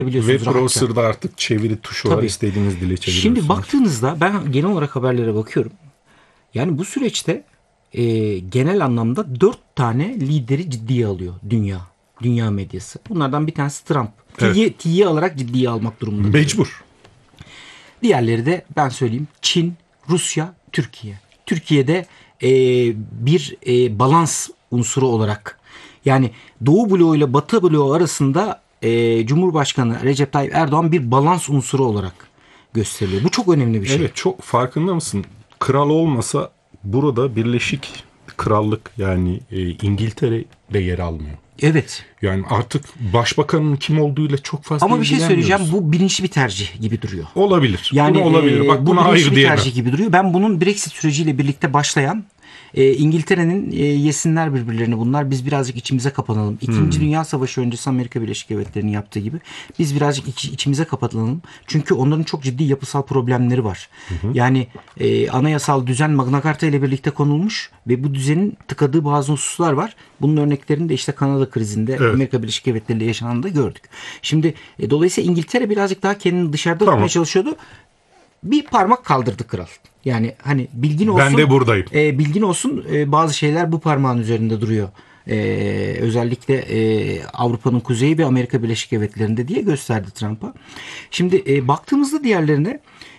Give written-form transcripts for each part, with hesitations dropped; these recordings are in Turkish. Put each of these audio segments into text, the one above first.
Ve biliyorsunuz rahatça. browser'da artık çeviri tuşu var. Tabii. İstediğiniz dile çeviriyorsunuz. Şimdi baktığınızda ben genel olarak haberlere bakıyorum. Yani bu süreçte genel anlamda 4 tane lideri ciddiye alıyor dünya. Dünya medyası. Bunlardan bir tanesi Trump. Evet. Tiye alarak ciddiye almak durumunda. Mecbur. Diğerleri de ben söyleyeyim Çin, Rusya, Türkiye. Türkiye'de bir balans unsuru olarak yani Doğu bloğu ile Batı bloğu arasında Cumhurbaşkanı Recep Tayyip Erdoğan bir balans unsuru olarak gösteriliyor. Bu çok önemli bir şey. Evet, çok farkında mısın? Kral olmasa burada Birleşik Krallık yani İngiltere de yer almıyor. Evet. Yani artık başbakanın kim olduğuyla çok fazla Ama bir şey söyleyeceğim. ilgilenmiyoruz. Bu bilinçli bir tercih gibi duruyor. Olabilir. Yani Buna olabilir. Bak bu buna bilinçli hayır bir diyemem. tercih gibi duruyor. Ben bunun Brexit süreciyle birlikte başlayan İngiltere'nin yesinler birbirlerini bunlar. Biz birazcık içimize kapanalım. İkinci Dünya Savaşı öncesi Amerika Birleşik Devletleri'nin yaptığı gibi. Biz birazcık içimize kapatalım. Çünkü onların çok ciddi yapısal problemleri var. Yani anayasal düzen Magna Carta ile birlikte konulmuş ve bu düzenin tıkadığı bazı hususlar var. Bunun örneklerini de işte Kanada krizinde Evet. Amerika Birleşik Devletleri ile yaşananında gördük. Şimdi dolayısıyla İngiltere birazcık daha kendini dışarıda tutmaya çalışıyordu. Bir parmak kaldırdı kral. Yani hani bilgin olsun. Ben de buradayım. Bilgin olsun bazı şeyler bu parmağın üzerinde duruyor. Özellikle Avrupa'nın kuzeyi ve Amerika Birleşik Devletleri'nde diye gösterdi Trump'a. Şimdi baktığımızda diğerlerine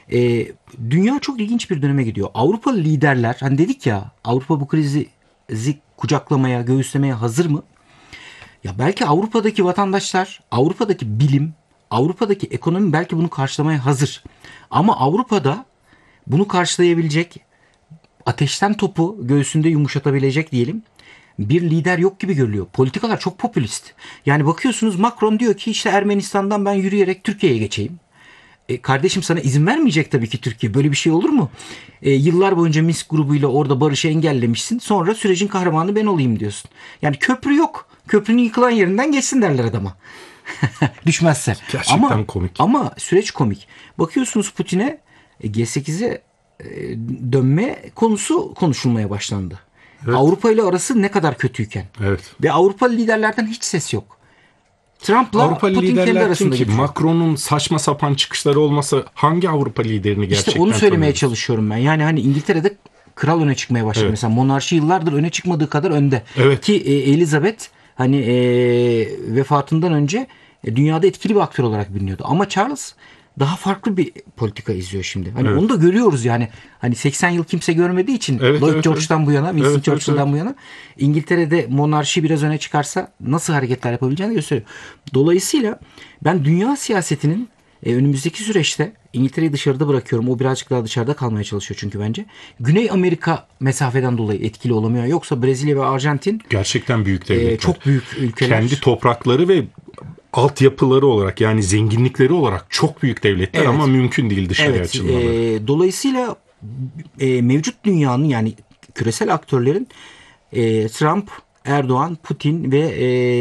dünya çok ilginç bir döneme gidiyor. Avrupalı liderler hani dedik ya Avrupa bu krizi kucaklamaya, göğüslemeye hazır mı? Ya belki Avrupa'daki vatandaşlar, Avrupa'daki bilim, Avrupa'daki ekonomi belki bunu karşılamaya hazır. Ama Avrupa'da bunu karşılayabilecek, ateşten topu göğsünde yumuşatabilecek diyelim bir lider yok gibi görülüyor. Politikalar çok popülist. Yani bakıyorsunuz Macron diyor ki işte Ermenistan'dan ben yürüyerek Türkiye'ye geçeyim. Kardeşim sana izin vermeyecek tabii ki Türkiye. Böyle bir şey olur mu? Yıllar boyunca Minsk grubuyla orada barışı engellemişsin. Sonra sürecin kahramanı ben olayım diyorsun. Yani köprü yok. Köprünün yıkılan yerinden geçsin derler adama. Düşmezse. Gerçekten komik. Ama süreç komik. Bakıyorsunuz Putin'e G8'e dönme konusu konuşulmaya başlandı. Evet. Avrupa ile arası ne kadar kötüyken. Evet. Ve Avrupalı liderlerden hiç ses yok. Trump'la Avrupa Putin kendi liderler kim arasında ki? geçiyor. Macron'un saçma sapan çıkışları olmasa hangi Avrupa liderini gerçekten İşte onu söylemeye tanıyoruz? çalışıyorum ben. Yani hani İngiltere'de kral öne çıkmaya başladı. Evet. Mesela monarşi yıllardır öne çıkmadığı kadar önde. Evet. Ki Elizabeth hani vefatından önce dünyada etkili bir aktör olarak biliniyordu. Ama Charles daha farklı bir politika izliyor şimdi. Hani Evet. onu da görüyoruz yani. Hani 80 yıl kimse görmediği için Evet, Lloyd evet, George'dan bu yana, Winston Evet, Churchill'dan evet. bu yana İngiltere'de monarşi biraz öne çıkarsa nasıl hareketler yapabileceğini gösteriyor. Dolayısıyla ben dünya siyasetinin önümüzdeki süreçte İngiltere'yi dışarıda bırakıyorum. O birazcık daha dışarıda kalmaya çalışıyor çünkü bence. Güney Amerika mesafeden dolayı etkili olamıyor. Yoksa Brezilya ve Arjantin Gerçekten büyük devletler. çok büyük ülkeler. Kendi toprakları ve altyapıları olarak yani zenginlikleri olarak çok büyük devletler Evet. ama mümkün değil dışarıya Evet. açılmaları. Dolayısıyla mevcut dünyanın yani küresel aktörlerin Trump, Erdoğan, Putin ve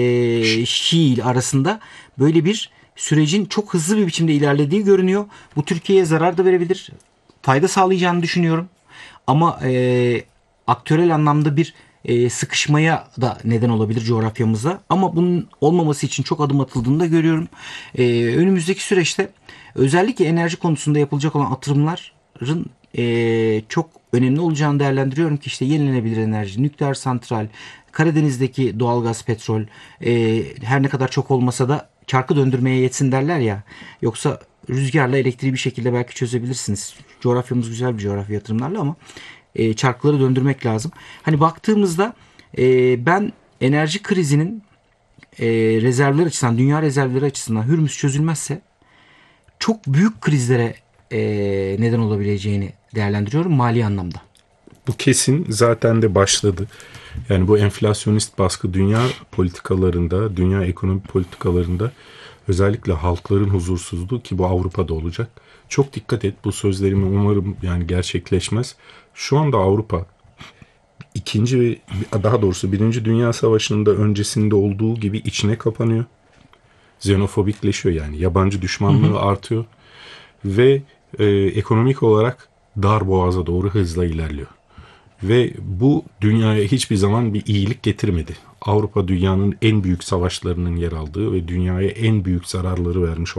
Şii arasında böyle bir sürecin çok hızlı bir biçimde ilerlediği görünüyor. Bu Türkiye'ye zarar da verebilir. Fayda sağlayacağını düşünüyorum. Ama aktörel anlamda bir sıkışmaya da neden olabilir coğrafyamızda. Ama bunun olmaması için çok adım atıldığını da görüyorum. Önümüzdeki süreçte özellikle enerji konusunda yapılacak olan atılımların çok önemli olacağını değerlendiriyorum ki işte yenilenebilir enerji, nükleer santral, Karadeniz'deki doğalgaz, petrol her ne kadar çok olmasa da çarkı döndürmeye yetsin derler ya. Yoksa rüzgarla elektriği bir şekilde belki çözebilirsiniz. Coğrafyamız güzel bir coğrafya yatırımlarla ama çarkları döndürmek lazım. Hani baktığımızda ben enerji krizinin rezervler açısından, dünya rezervleri açısından Hürmüz çözülmezse çok büyük krizlere neden olabileceğini değerlendiriyorum mali anlamda. Bu kesin zaten de başladı. Yani bu enflasyonist baskı dünya politikalarında, dünya ekonomi politikalarında özellikle halkların huzursuzluğu ki bu Avrupa'da olacak. Çok dikkat et bu sözlerimi umarım yani gerçekleşmez. Şu anda Avrupa daha doğrusu Birinci Dünya Savaşı'nda öncesinde olduğu gibi içine kapanıyor. Xenofobikleşiyor yani yabancı düşmanlığı artıyor ve ekonomik olarak dar boğaza doğru hızla ilerliyor. Ve bu dünyaya hiçbir zaman bir iyilik getirmedi. Avrupa dünyanın en büyük savaşlarının yer aldığı ve dünyaya en büyük zararları vermiş